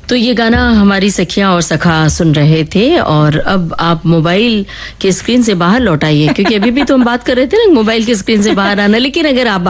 तो ये गाना हमारी सखियां और सखा सुन रहे थे और अब आप मोबाइल के स्क्रीन से बाहर लौट आइए, क्योंकि अभी भी तो हम बात कर रहे थे ना मोबाइल के स्क्रीन से बाहर आना, लेकिन अगर आप